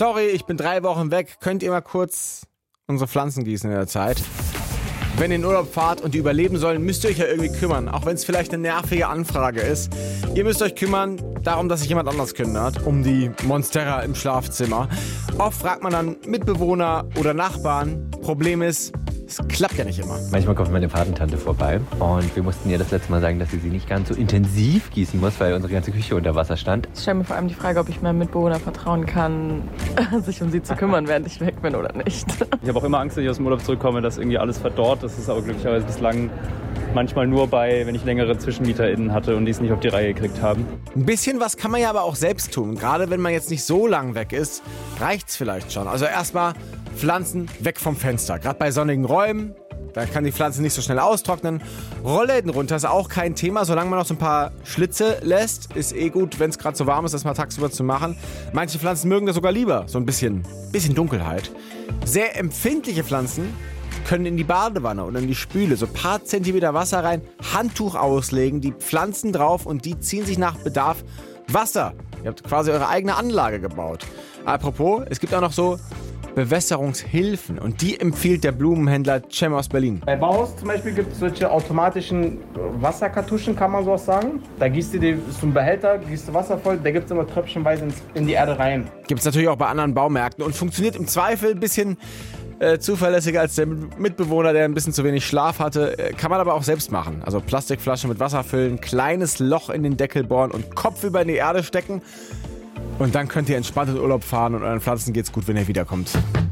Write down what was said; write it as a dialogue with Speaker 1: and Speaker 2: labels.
Speaker 1: sorry, ich bin 3 Wochen weg, könnt ihr mal kurz unsere Pflanzen gießen in der Zeit? Wenn ihr in Urlaub fahrt und die überleben sollen, müsst ihr euch ja irgendwie kümmern, auch wenn es vielleicht eine nervige Anfrage ist. Ihr müsst euch kümmern darum, dass sich jemand anders kümmert, um die Monstera im Schlafzimmer. Oft fragt man dann Mitbewohner oder Nachbarn. Problem ist, es klappt ja nicht immer.
Speaker 2: Manchmal kommt meine Patentante vorbei und wir mussten ihr das letzte Mal sagen, dass sie nicht ganz so intensiv gießen muss, weil unsere ganze Küche unter Wasser stand.
Speaker 3: Ich stelle mir vor allem die Frage, ob ich meinem Mitbewohner vertrauen kann, sich um sie zu kümmern, während ich weg bin oder nicht.
Speaker 4: Ich habe auch immer Angst, wenn ich aus dem Urlaub zurückkomme, dass irgendwie alles verdorrt. Das ist aber glücklicherweise bislang manchmal nur wenn ich längere ZwischenmieterInnen hatte und die es nicht auf die Reihe gekriegt haben.
Speaker 1: Ein bisschen was kann man ja aber auch selbst tun. Gerade wenn man jetzt nicht so lang weg ist, reicht's vielleicht schon. Also erstmal Pflanzen weg vom Fenster. Gerade bei sonnigen Räumen, da kann die Pflanze nicht so schnell austrocknen. Rollläden runter ist auch kein Thema, solange man noch so ein paar Schlitze lässt. Ist gut, wenn es gerade so warm ist, das mal tagsüber zu machen. Manche Pflanzen mögen das sogar lieber, so ein bisschen Dunkelheit. Sehr empfindliche Pflanzen können in die Badewanne oder in die Spüle so ein paar Zentimeter Wasser rein, Handtuch auslegen, die Pflanzen drauf und die ziehen sich nach Bedarf Wasser. Ihr habt quasi eure eigene Anlage gebaut. Apropos, es gibt auch noch so Bewässerungshilfen und die empfiehlt der Blumenhändler Cem aus Berlin.
Speaker 5: Bei Bauhaus zum Beispiel gibt es solche automatischen Wasserkartuschen, kann man sowas sagen. Da gießt du so einen Behälter, gießt du Wasser voll, da gibt es immer tröpfchenweise in die Erde rein.
Speaker 1: Gibt es natürlich auch bei anderen Baumärkten und funktioniert im Zweifel ein bisschen zuverlässiger als der Mitbewohner, der ein bisschen zu wenig Schlaf hatte. Kann man aber auch selbst machen. Also Plastikflasche mit Wasser füllen, kleines Loch in den Deckel bohren und kopfüber in die Erde stecken. Und dann könnt ihr entspannt in Urlaub fahren und euren Pflanzen geht's gut, wenn ihr wiederkommt.